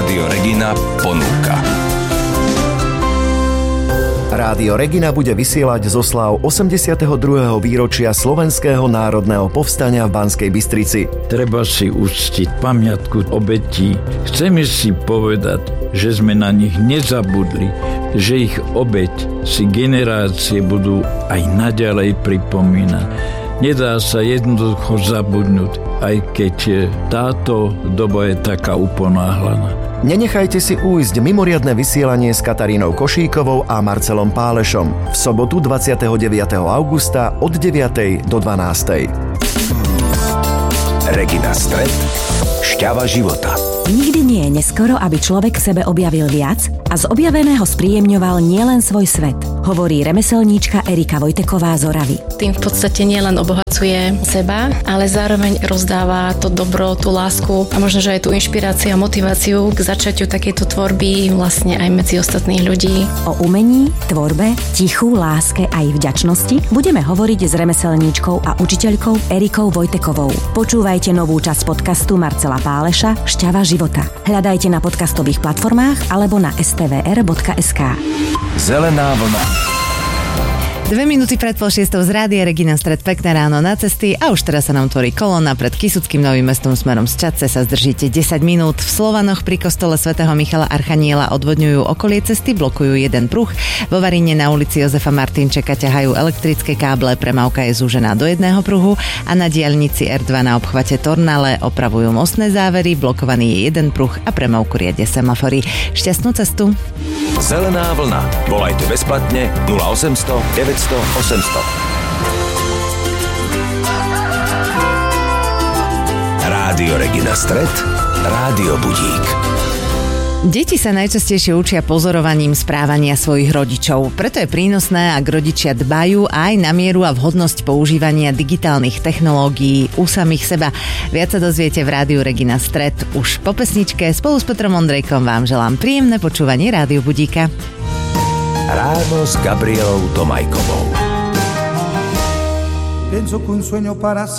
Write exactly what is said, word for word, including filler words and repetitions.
Rádio Regina ponúka. Rádio Regina bude vysielať zo sláv osemdesiateho druhého výročia Slovenského národného povstania v Banskej Bystrici. Treba si uctiť pamiatku obetí. Chceme si povedať, že sme na nich nezabudli, že ich obeť si generácie budú aj naďalej pripomínať. Nedá sa jednoducho zabudnúť, aj keď táto doba je taká uponáhlaná. Nenechajte si ujsť mimoriadne vysielanie s Katarínou Košíkovou a Marcelom Pálešom v sobotu dvadsiateho deviateho augusta od deviatej do dvanástej. Regina Stret, šťava života. Nikdy nie je neskoro, aby človek v sebe objavil viac a z objaveného spríjemňoval nielen svoj svet, hovorí remeselníčka Erika Vojteková z Oravy. Tým v podstate nielen obohacuje seba, ale zároveň rozdáva to dobro, tú lásku a možno, že aj tú inšpiráciu a motiváciu k začaťu takejto tvorby vlastne aj medzi ostatných ľudí. O umení, tvorbe, tichu, láske a ich vďačnosti budeme hovoriť s remeselníčkou a učiteľkou Erikou Vojtekovou. Počúvajte novú časť podcastu Marcela Páleša Šťava života. Hľadajte na podcastových platformách alebo na es té vé er bodka es ká. Zelená vlna. Dve minúty pred pol šiestou z Rádia Regina Stret, pekné ráno na cesty a už teraz sa nám tvorí kolóna pred Kysuckým Novým Mestom smerom z Čadce sa zdržíte desať minút. V Slovanoch pri kostole svätého Michala Archaniela odvodňujú okolie cesty, blokujú jeden pruh. Vo Varíne na ulici Jozefa Martinčeka ťahajú elektrické káble, premávka je zúžená do jedného pruhu a na diaľnici er dva na obchvate Tornale opravujú mostné závery, blokovaný je jeden pruh a premávku riadia semafory. Šťastnú cestu. Zelená vlna. Volajte bezplatne nula osemsto deväťsto osemsto. Rádio Regina Stret, Rádio Budík. Deti sa najčastejšie učia pozorovaním správania svojich rodičov. Preto je prínosné, ak rodičia dbajú aj na mieru a vhodnosť používania digitálnych technológií u samých seba. Viac sa dozviete v Rádiu Regina Stret už po pesničke. Spolu s Petrom Ondrejkom vám želám príjemné počúvanie Rádiu Budíka. Ráno s Gabrielou Tomajkovou. Pienso que un sueño para